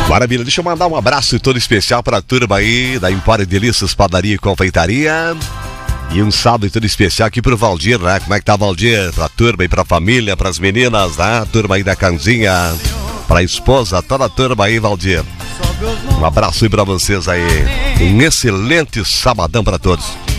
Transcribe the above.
Maravilha, deixa eu mandar um abraço todo especial para a turma aí da Empório Delícias Padaria e Confeitaria. E um salve todo especial aqui pro Valdir, né? Como é que tá, Valdir? Pra turma e pra família, pras meninas, né? Turma aí da Canzinha, pra esposa, toda a turma aí, Valdir. Um abraço aí pra vocês aí. Um excelente sabadão pra todos.